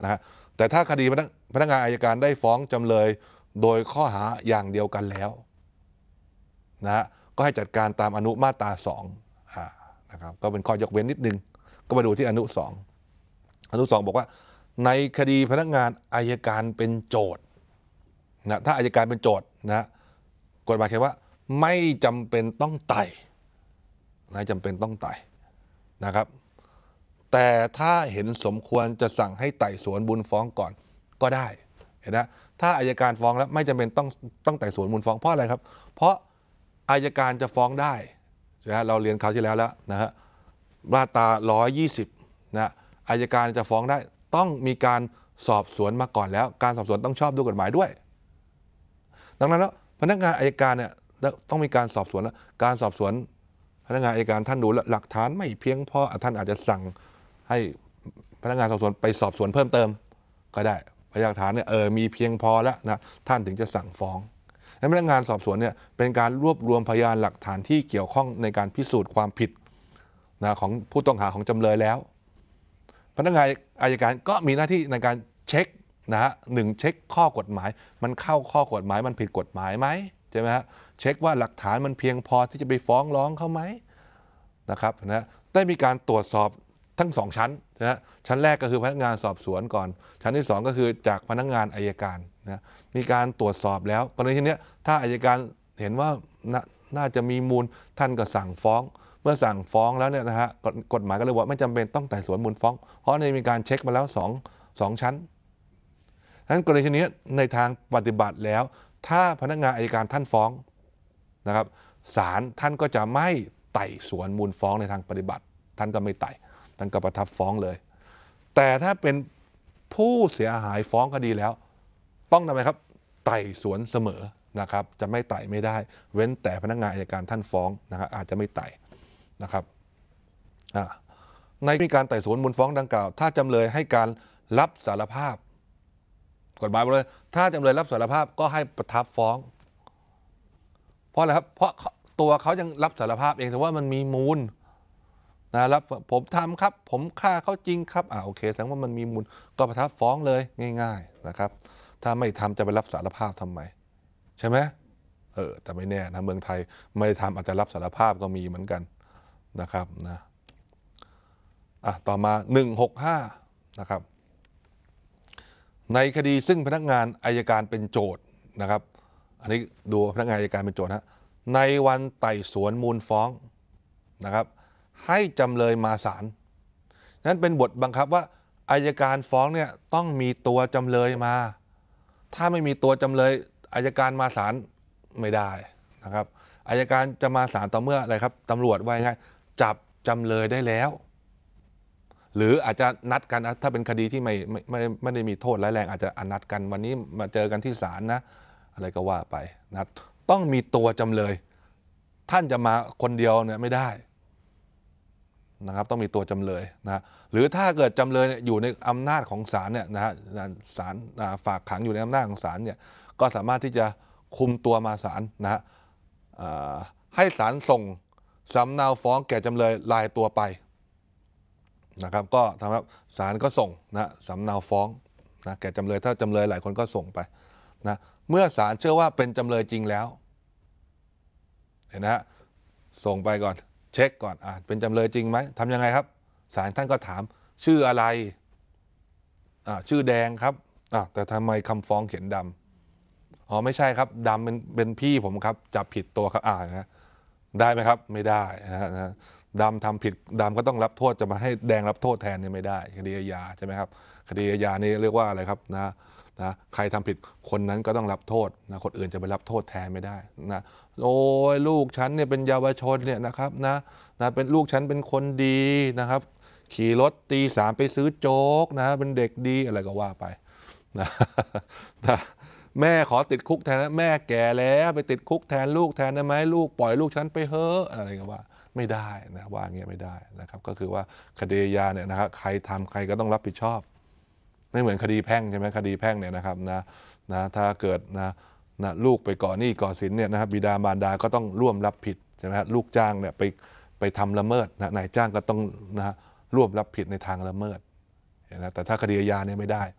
นะฮะแต่ถ้าคดีพนักงานอัยการได้ฟ้องจำเลยโดยข้อหาอย่างเดียวกันแล้วนะฮะก็ให้จัดการตามอนุมาตรา2นะครับก็เป็นข้อยกเว้นนิดนึงก็มาดูที่อนุ2บอกว่าในคดีพนักงานอัยการเป็นโจทย์นะถ้าอัยการเป็นโจทย์นะกฎหมายเขียนว่าไม่จำเป็นต้องไต่ไม่จำเป็นต้องไต่นะครับแต่ถ้าเห็นสมควรจะสั่งให้ไต่สวนมูลฟ้องก่อนก็ได้เห็นนะถ้าอัยการฟ้องแล้วไม่จำเป็นต้องไต่สวนมูลฟ้องเพราะอะไรครับเพราะอัยการจะฟ้องได้นะเราเรียนคราวที่แล้วนะฮะมาตรา120นะอัยการจะฟ้องได้ต้องมีการสอบสวนมาก่อนแล้วการสอบสวนต้องชอบด้วยกฎหมายด้วยดังนั้นแล้วพนักงานอัยการเนี่ยต้องมีการสอบสวนแล้วการสอบสวนพนักงานอัยการท่านดูหลักฐานไม่เพียงพอท่านอาจจะสั่งให้พนักงานสอบสวนไปสอบสวนเพิ่มเติมก็ได้พยานหลักฐานเนี่ยมีเพียงพอแล้วนะท่านถึงจะสั่งฟ้องและพนักงานสอบสวนเนี่ยเป็นการรวบรวมพยานหลักฐานที่เกี่ยวข้องในการพิสูจน์ความผิดนะของผู้ต้องหาของจำเลยแล้วพนักงานอัยการก็มีหน้าที่ในการเช็คนะฮะเช็คข้อกฎหมายมันเข้าข้อกฎหมายมันผิดกฎหมายไหมใช่ไหมฮะเช็คว่าหลักฐานมันเพียงพอที่จะไปฟ้องร้องเขาไหมนะครับนะได้มีการตรวจสอบทั้ง2ชั้นนะชั้นแรกก็คือพนักงานสอบสวนก่อนชั้นที่2ก็คือจากพนักงานอัยการนะมีการตรวจสอบแล้วกรณีนี้ถ้าอัยการเห็นว่าน่าจะมีมูลท่านก็สั่งฟ้องเมื่อสั่งฟ้องแล้วเนี่ยนะฮะกฎหมายก็เลยว่าไม่จำเป็นต้องไต่สวนมูลฟ้องเพราะในมีการเช็คมาแล้ว2ชั้นฉะนั้นกรณีนี้ในทางปฏิบัติแล้วถ้าพนักงานอัยการท่านฟ้องนะครับศาลท่านก็จะไม่ไต่สวนมูลฟ้องในทางปฏิบัติท่านก็ไม่ไต่ท่านก็ประทับฟ้องเลยแต่ถ้าเป็นผู้เสียหายฟ้องคดีแล้วต้องทำไมครับไต่สวนเสมอนะครับจะไม่ไต่ไม่ได้เว้นแต่พนักงานอัยการท่านฟ้องนะครับอาจจะไม่ไต่นะครับในมีการไต่สวนมูลฟ้องดังกล่าวถ้าจำเลยให้การรับสารภาพกฎหมายบอกเลยถ้าจำเลยรับสารภาพก็ให้ประทับฟ้องเพราะอะไรครับเพราะตัวเขายังรับสารภาพเองแต่ว่ามันมีมูลนะครับผมทำครับผมฆ่าเขาจริงครับโอเคแสดงว่ามันมีมูลก็ประทับฟ้องเลยง่ายๆนะครับถ้าไม่ทำจะไปรับสารภาพทำไมใช่ไหมแต่ไม่แน่นะเมืองไทยไม่ทำอาจจะรับสารภาพก็มีเหมือนกันนะครับนะต่อมา165นะครับในคดีซึ่งพนักงานอัยการเป็นโจทย์นะครับอันนี้ดูพนักงานอัยการเป็นโจทย์นะในวันไต่สวนมูลฟ้องนะครับให้จำเลยมาศาลนั้นเป็นบทบังคับว่าอัยการฟ้องเนี่ยต้องมีตัวจำเลยมาถ้าไม่มีตัวจำเลยอัยการมาศาลไม่ได้นะครับอัยการจะมาศาลต่อเมื่ออะไรครับตำรวจว่าไงจับจำเลยได้แล้วหรืออาจจะนัดกันถ้าเป็นคดีที่ไม่ได้มีโทษร้ายแรงอาจจะนัดกันวันนี้มาเจอกันที่ศาลนะอะไรก็ว่าไปนัดต้องมีตัวจำเลยท่านจะมาคนเดียวเนี่ยไม่ได้นะครับต้องมีตัวจำเลยนะหรือถ้าเกิดจำเลยอยู่ในอำนาจของศาลเนี่ยนะฮะศาลฝากขังอยู่ในอำนาจของศาลเนี่ยก็สามารถที่จะคุมตัวมาศาลนะฮะให้ศาลส่งสำเนาฟ้องแก่จำเลยรายตัวไปนะครับก็ทำให้ศาลก็ส่งนะสำเนาฟ้องนะแก่จำเลยถ้าจำเลยหลายคนก็ส่งไปนะเมื่อศาลเชื่อว่าเป็นจำเลยจริงแล้วเห็นนะฮะส่งไปก่อนเช็คก่อนเป็นจำเลยจริงไหมทำยังไงครับศาลท่านก็ถามชื่ออะไรชื่อแดงครับแต่ทำไมคำฟ้องเขียนดำไม่ใช่ครับดำเป็นพี่ผมครับจับผิดตัวครับนะได้ไหมครับไม่ได้นะดำทำผิดดำก็ต้องรับโทษจะมาให้แดงรับโทษแทนนี่ไม่ได้คดีอาญาใช่ไหมครับคดีอาญานี่เรียกว่าอะไรครับนะใครทำผิดคนนั้นก็ต้องรับโทษนะคนอื่นจะไปรับโทษแทนไม่ได้นะโอ้ยลูกฉันเนี่ยเป็นเยาวชนเนี่ยนะครับนะเป็นลูกฉันเป็นคนดีนะครับขี่รถตี3ไปซื้อโจ๊กนะเป็นเด็กดีอะไรก็ว่าไปนะแม่ขอติดคุกแทนนะแม่แก่แล้วไปติดคุกแทนลูกแทนได้ไหมลูกปล่อยลูกฉันไปเฮ้ออะไรก็ว่าไม่ได้นะว่าอย่างเงี้ยไม่ได้นะครับก็คือว่าคดีอาญาเนี่ยนะครับใครทำใครก็ต้องรับผิดชอบไม่เหมือนคดีแพ่งใช่ไหมคดีแพ่งเนี่ยนะครับนะถ้าเกิดนะลูกไปก่อหนี้ก่อสินเนี่ยนะครับบิดามารดาก็ต้องร่วมรับผิดใช่ไหมลูกจ้างเนี่ยไปทำละเมิดนายจ้างก็ต้องร่วมรับผิดในทางละเมิดนะแต่ถ้าคดีอาญาเนี่ยไม่ได้